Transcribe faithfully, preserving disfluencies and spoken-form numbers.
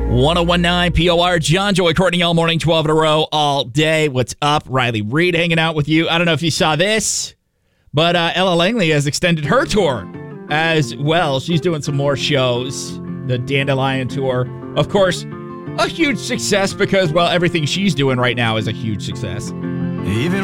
ten nineteen P O R, John, Joy, Courtney, all morning, twelve in a row, all day. What's up? Riley Reed hanging out with you. I don't know if you saw this, but uh, Ella Langley has extended her tour as well. She's doing some more shows, the Dandelion Tour. Of course, a huge success because, well, everything she's doing right now is a huge success. Even